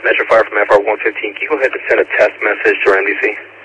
Metro Fire from FR 115. Can you go ahead and send a test message to our NBC?